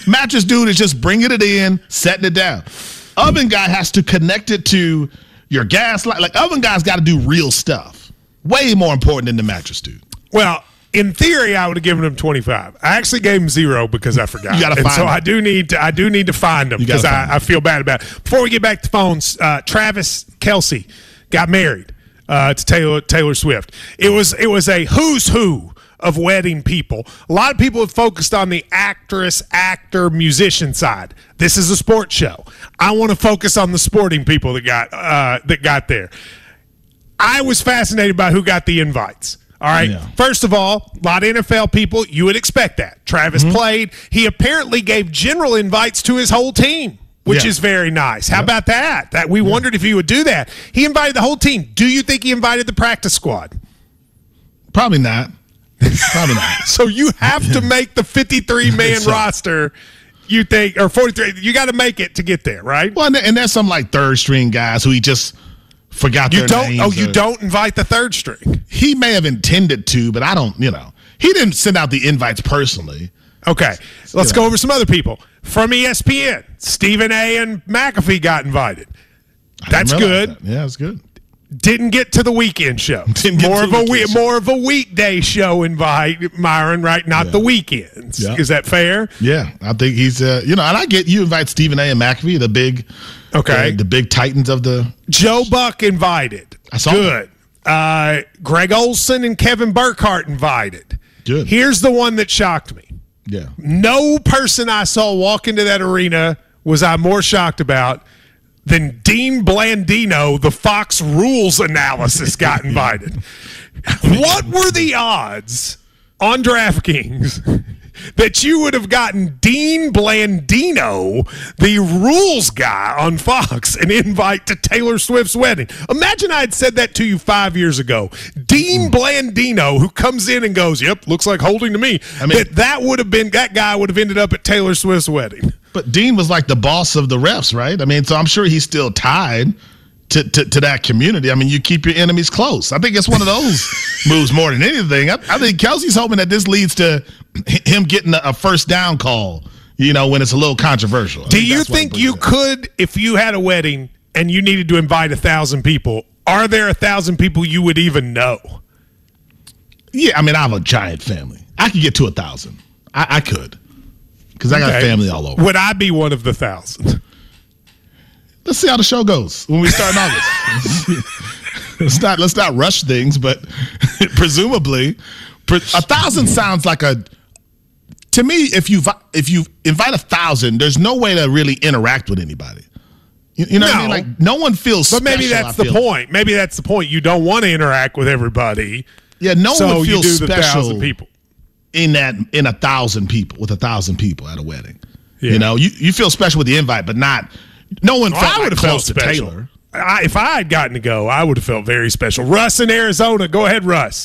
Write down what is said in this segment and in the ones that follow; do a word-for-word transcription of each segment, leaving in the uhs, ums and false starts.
Mattress dude is just bringing it in, setting it down. Oven guy has to connect it to your gas light. Like, oven guy's got to do real stuff. Way more important than the mattress dude. Well, in theory, I would have given him twenty-five. I actually gave him zero because I forgot. You gotta and find so them. I do need to. I do need to find them because I, I feel bad about it. Before we get back to phones, uh, Travis Kelce got married uh, to Taylor Taylor Swift. It was it was a who's who of wedding people. A lot of people have focused on the actress, actor, musician side. This is a sports show. I want to focus on the sporting people that got uh, that got there. I was fascinated by who got the invites. All right. Yeah. First of all, a lot of N F L people, you would expect that. Travis mm-hmm. played. He apparently gave general invites to his whole team, which yeah. is very nice. How yeah. about that? That we yeah. wondered if he would do that. He invited the whole team. Do you think he invited the practice squad? Probably not. Probably not. So you have to make the fifty-three man so, roster. You think, or forty-three? You got to make it to get there, right? Well, and there's some like third string guys who he just. Forgot you their don't. names Oh, you or, don't invite the third string. He may have intended to, but I don't. You know, he didn't send out the invites personally. Okay, let's you go know. over some other people from E S P N. Stephen A. and McAfee got invited. That's good. That. Yeah, that's good. Didn't get to the weekend show. More of a we, more of a weekday show invite, Myron. Right? Not yeah. the weekends. Yeah. Is that fair? Yeah, I think he's. Uh, you know, and I get you invite Stephen A. and McAfee, the big. Okay. Uh, the big titans of the Joe Buck invited. I saw Good. Uh, Greg Olson and Kevin Burkhardt invited. Good. Here's the one that shocked me. Yeah. No person I saw walk into that arena was I more shocked about than Dean Blandino, the Fox Rules analysis, got invited. What were the odds on DraftKings that you would have gotten Dean Blandino, the rules guy on Fox, an invite to Taylor Swift's wedding? Imagine I had said that to you five years ago. Dean Blandino, who comes in and goes, yep, looks like holding to me. I mean, that, that would have been, that guy would have ended up at Taylor Swift's wedding. But Dean was like the boss of the refs, right? I mean, so I'm sure he's still tied to, to, to that community. I mean, you keep your enemies close. I think it's one of those moves more than anything. I, I think Kelsey's hoping that this leads to him getting a, a first down call, you know, when it's a little controversial. Do you think you could, if you had a wedding and you needed to invite a thousand people, are there a thousand people you would even know? Yeah, I mean, I have a giant family. I could get to a thousand. I, I could. Because I got okay. family all over. Would I be one of the thousand? Let's see how the show goes when we start in August. let's not let's not rush things, but presumably, a thousand sounds like a. To me, if you if you invite a thousand, there's no way to really interact with anybody. You, you know no. what I mean? Like no one feels. But special, maybe that's I the point. Maybe that's the point. You don't want to interact with everybody. Yeah, no so one would feel you do special. The thousand people. In that, in a thousand people, with a thousand people at a wedding, yeah. you know, you, you feel special with the invite, but not. No one felt well, I would like have close felt to special. Taylor. I, if I had gotten to go, I would have felt very special. Russ in Arizona, go ahead, Russ.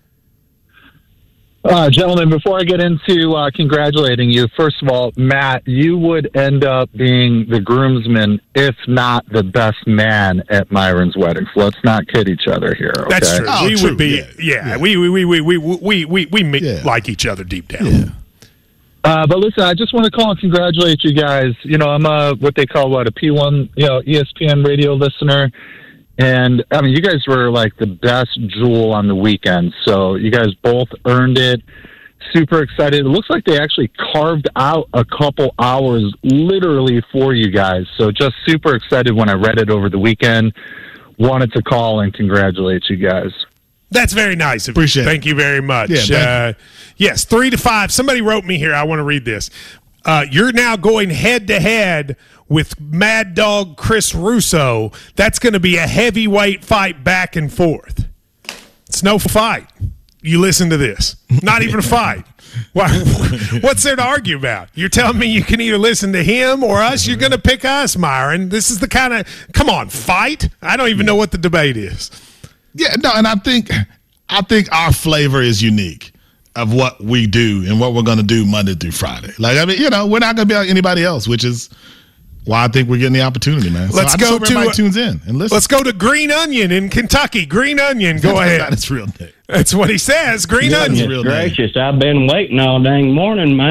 Uh, gentlemen, before I get into uh, congratulating you, first of all, Matt, you would end up being the groomsman, if not the best man at Myron's wedding. So let's not kid each other here. Okay? That's true. Oh, we true. would be, yeah. yeah, yeah. We, we, we, we, we, we, we, we, we yeah. like each other deep down. Yeah. Uh, but listen, I just want to call and congratulate you guys. You know, I'm a what they call what a P one, you know, E S P N radio listener, and I mean, you guys were like the best jewel on the weekend. So you guys both earned it. Super excited. It looks like they actually carved out a couple hours literally for you guys. So just super excited when I read it over the weekend. Wanted to call and congratulate you guys. That's very nice. Appreciate Thank it. you very much. Yeah, uh, yes, three to five. Somebody wrote me here. I want to read this. Uh, you're now going head to head with Mad Dog Chris Russo. That's going to be a heavyweight fight back and forth. It's no fight. You listen to this. Not even a fight. Why, what's there to argue about? You're telling me you can either listen to him or us? You're going to pick us, Myron. This is the kind of, come on, fight? I don't even know what the debate is. Yeah, no, and I think I think our flavor is unique of what we do and what we're going to do Monday through Friday. Like, I mean, you know, we're not going to be like anybody else, which is why I think we're getting the opportunity, man. Let's so go to everybody uh, tunes in and listen. Let's go to Green Onion in Kentucky. Green Onion, go That's ahead. Not his real name. That's what he says. Green Yeah, Onion. real Gracious, name. I've been waiting all dang morning, Matt.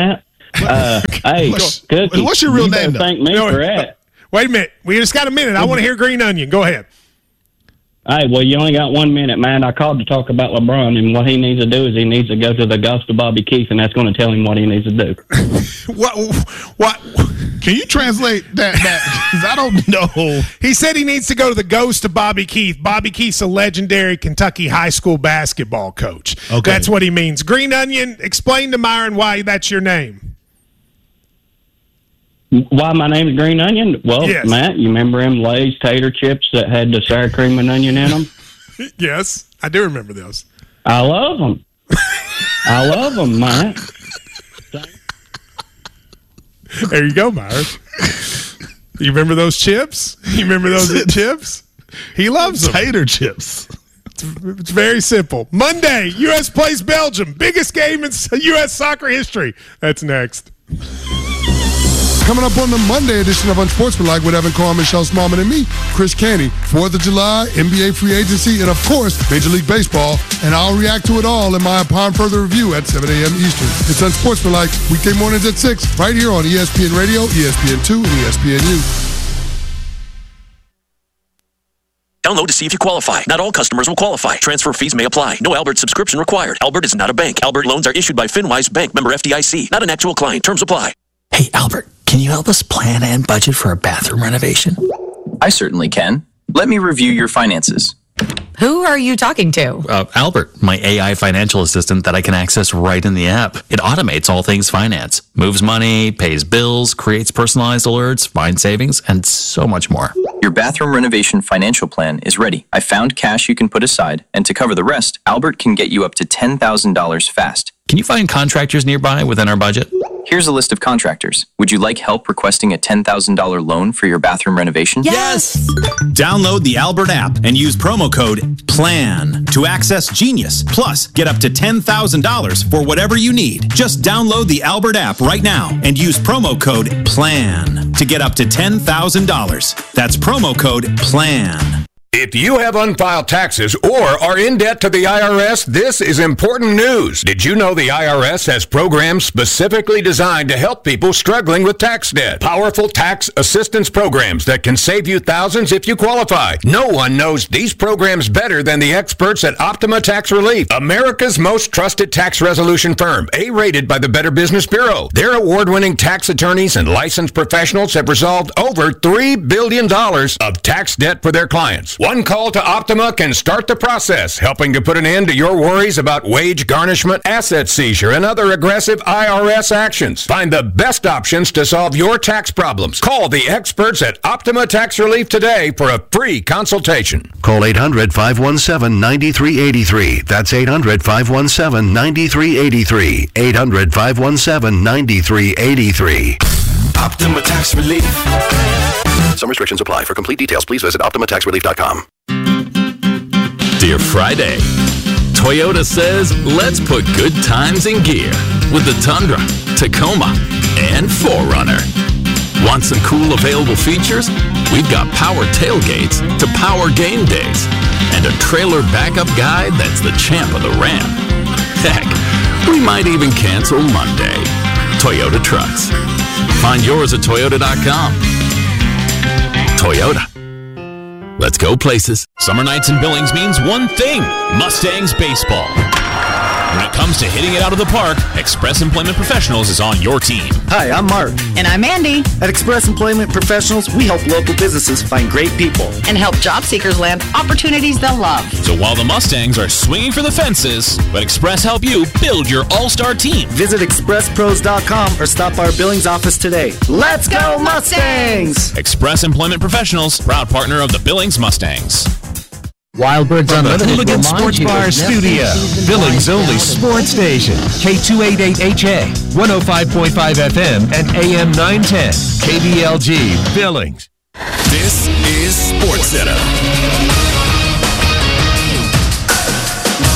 Uh, hey, what's, Cookie, what's your real you name? Thank me no, for that. Wait a minute. We just got a minute. I want to hear Green Onion. Go ahead. Hey, well, you only got one minute, man. I called to talk about LeBron, and what he needs to do is he needs to go to the Ghost of Bobby Keith, and that's going to tell him what he needs to do. What? What? Can you translate that? Because I don't know. He said he needs to go to the Ghost of Bobby Keith. Bobby Keith's a legendary Kentucky high school basketball coach. Okay. That's what he means. Green Onion, explain to Myron why that's your name. Why my name is Green Onion? Well, Yes. Matt, you remember them Lay's tater chips that had the sour cream and onion in them? Yes, I do remember those. I love them. I love them, Matt. There you go, Myron. You remember those chips? You remember those chips? He loves them. Tater chips. It's very simple. Monday, U S plays Belgium. Biggest game in U S soccer history. That's next. Coming up on the Monday edition of Unsportsmanlike with Evan Carr, Michelle Smallman, and me, Chris Canty. fourth of July, N B A free agency, and of course, Major League Baseball. And I'll react to it all in my Upon Further Review at seven a.m. Eastern. It's Unsportsmanlike, weekday mornings at six, right here on E S P N Radio, E S P N two, and E S P N U. Download to see if you qualify. Not all customers will qualify. Transfer fees may apply. No Albert subscription required. Albert is not a bank. Albert loans are issued by FinWise Bank, member F D I C. Not an actual client. Terms apply. Hey, Albert, can you help us plan and budget for a bathroom renovation? I certainly can. Let me review your finances. Who are you talking to? Uh, Albert, my A I financial assistant that I can access right in the app. It automates all things finance, moves money, pays bills, creates personalized alerts, finds savings, and so much more. Your bathroom renovation financial plan is ready. I found cash you can put aside, and to cover the rest, Albert can get you up to ten thousand dollars fast. Can you find contractors nearby within our budget? Here's a list of contractors. Would you like help requesting a ten thousand dollars loan for your bathroom renovation? Yes! Download the Albert app and use promo code PLAN to access Genius. Plus, get up to ten thousand dollars for whatever you need. Just download the Albert app right now and use promo code PLAN to get up to ten thousand dollars. That's promo code PLAN. If you have unfiled taxes or are in debt to the I R S, this is important news. Did you know the I R S has programs specifically designed to help people struggling with tax debt? Powerful tax assistance programs that can save you thousands if you qualify. No one knows these programs better than the experts at Optima Tax Relief, America's most trusted tax resolution firm, A-rated by the Better Business Bureau. Their award-winning tax attorneys and licensed professionals have resolved over three billion dollars of tax debt for their clients. One call to Optima can start the process, helping to put an end to your worries about wage garnishment, asset seizure, and other aggressive I R S actions. Find the best options to solve your tax problems. Call the experts at Optima Tax Relief today for a free consultation. Call eight hundred, five one seven, nine three eight three. That's eight hundred, five one seven, nine three eight three. eight hundred, five one seven, nine three eight three. Optima Tax Relief. Some restrictions apply. For complete details, please visit optima tax relief dot com. Dear Friday, Toyota says let's put good times in gear with the Tundra, Tacoma, and four runner. Want some cool available features? We've got power tailgates to power game days and a trailer backup guide that's the champ of the ramp. Heck, we might even cancel Monday. Toyota Trucks. Find yours at toyota dot com. Toyota. Let's go places. Summer nights in Billings means one thing: Mustangs baseball. When it comes to hitting it out of the park, Express Employment Professionals is on your team. Hi, I'm Mark. And I'm Andy. At Express Employment Professionals, we help local businesses find great people and help job seekers land opportunities they'll love. So while the Mustangs are swinging for the fences, let Express help you build your all-star team. Visit express pros dot com or stop by our Billings office today. Let's go Mustangs! Express Employment Professionals, proud partner of the Billings Mustangs. Wildbirds Unlimited. Hooligan Sports Bar Studio. Billings only sports station. K two eighty-eight H A. one oh five point five F M and A M nine ten. K B L G. Billings. This is SportsCenter.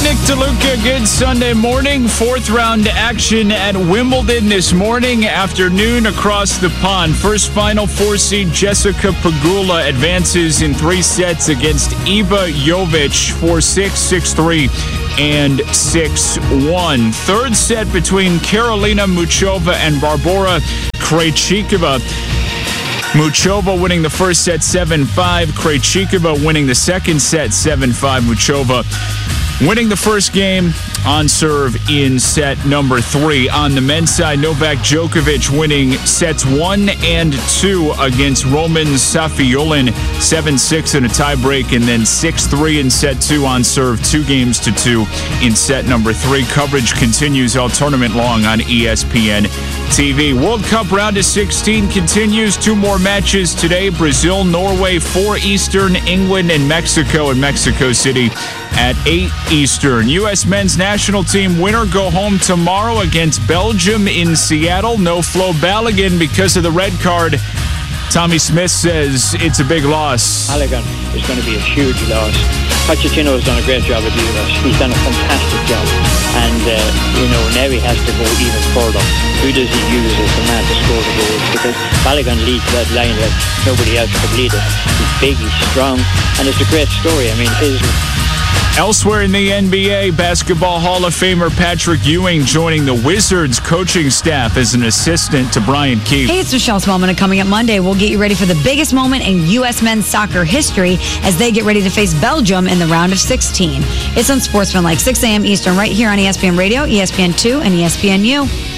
Nick DeLuca, good Sunday morning. Fourth round action at Wimbledon this morning, afternoon across the pond. First Final Four seed Jessica Pegula advances in three sets against Iva Jovic, four six, six three, and six one. Third set between Karolina Muchova and Barbora Krejcikova. Muchova winning the first set seven five. Krejcikova winning the second set seven five. Muchova winning the first game on serve in set number three. On the men's side, Novak Djokovic winning sets one and two against Roman Safiullin, seven six in a tiebreak, and then six three in set two on serve, two games to two in set number three. Coverage continues all tournament long on E S P N T V. World Cup round of sixteen continues. Two more matches today. Brazil, Norway, four Eastern, England, and Mexico in Mexico City at eight Eastern. U S men's national team winner go home tomorrow against Belgium in Seattle. No Flo Balogun because of the red card. Tommy Smith says it's a big loss. Balogun is going to be a huge loss. Pochettino has done a great job at U S. He's done a fantastic job. And, uh, you know, now he has to go even further. Who does he use as the man to score the goals? Because Balogun leads that line like nobody else could lead it. He's big, he's strong, and it's a great story. I mean, his... Elsewhere in the N B A, Basketball Hall of Famer Patrick Ewing joining the Wizards coaching staff as an assistant to Brian Keefe. Hey, it's Michelle Smallman, and coming up Monday, we'll get you ready for the biggest moment in U S men's soccer history as they get ready to face Belgium in the round of sixteen. It's on Sportsmanlike, six a.m. Eastern, right here on E S P N Radio, E S P N two, and E S P N U.